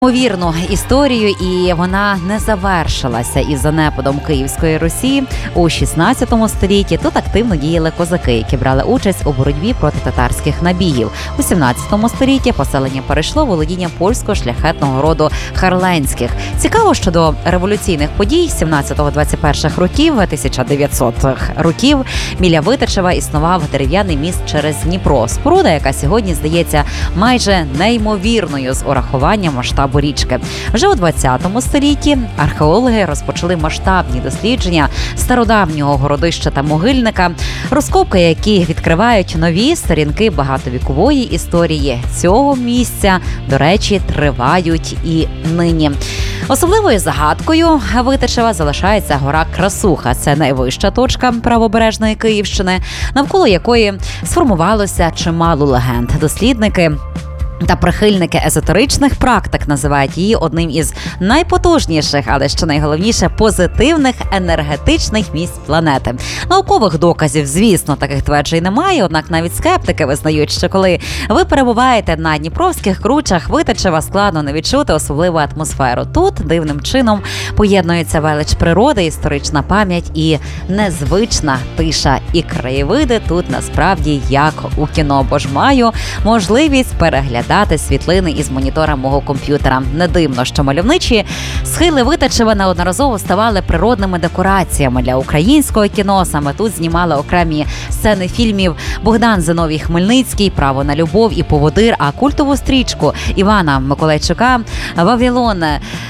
Ймовірну історію, і вона не завершилася із занепадом Київської Русі. У 16 столітті тут активно діяли козаки, які брали участь у боротьбі проти татарських набігів. У 17 столітті поселення перейшло володіння польського шляхетного роду Харленських. Цікаво, що до революційних подій 17-21 років, 1900-х років, біля Витичева існував дерев'яний міст через Дніпро. Споруда, яка сьогодні здається майже неймовірною з урахуванням масштабу річки. Вже у 20 столітті археологи розпочали масштабні дослідження стародавнього городища та могильника, розкопки, які відкривають нові сторінки багатовікової історії цього місця, до речі, тривають і нині. Особливою загадкою Витичева залишається гора Красуха. Це найвища точка правобережної Київщини, навколо якої сформувалося чимало легенд. Дослідники та прихильники езотеричних практик називають її одним із найпотужніших, але що найголовніше, позитивних енергетичних місць планети. Наукових доказів, звісно, таких тверджень немає, однак навіть скептики визнають, що коли ви перебуваєте на Дніпровських кручах Витичева, складно не відчути особливу атмосферу. Тут дивним чином поєднується велич природи, історична пам'ять і незвична тиша. І краєвиди тут насправді як у кіно, бо ж маю можливість переглядати світлини із монітора мого комп'ютера. Не дивно, що мальовничі схили Витичева неодноразово ставали природними декораціями для українського кіно. Саме тут знімали окремі сцени фільмів Богдан Зиновій Хмельницький, «Право на любов» і «Поводир», а культову стрічку Івана Миколайчука «Вавилон»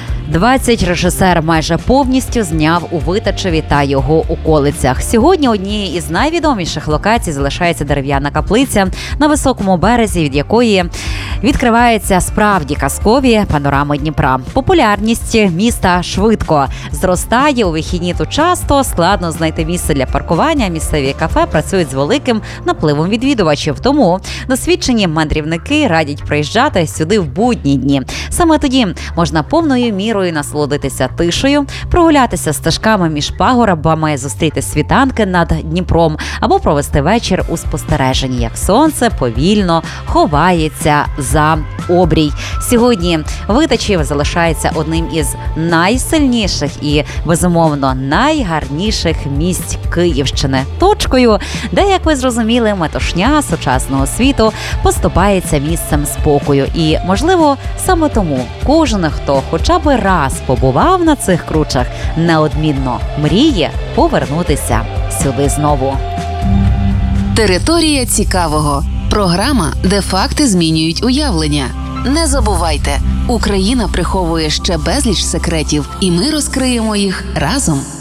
20 режисер майже повністю зняв у Витичеві та його околицях. Сьогодні однією із найвідоміших локацій залишається дерев'яна каплиця на високому березі, від якої відкриваються справді казкові панорами Дніпра. Популярність міста швидко зростає. У вихідні тут часто складно знайти місце для паркування. Місцеві кафе працюють з великим напливом відвідувачів. Тому досвідчені мандрівники радять приїжджати сюди в будні дні. Саме тоді можна повною мірою насолодитися тишею, прогулятися стежками між пагорбами, зустріти світанки над Дніпром або провести вечір у спостереженні, як сонце повільно ховається за обрій. Сьогодні Витичів залишається одним із найсильніших і, безумовно, найгарніших місць Київщини. Точкою, де, як ви зрозуміли, метушня сучасного світу поступається місцем спокою. І, можливо, саме тому кожен, хто хоча б раз побував на цих кручах, неодмінно мріє повернутися сюди знову. Територія цікавого. Програма, де факти змінюють уявлення. Не забувайте, Україна приховує ще безліч секретів, і ми розкриємо їх разом.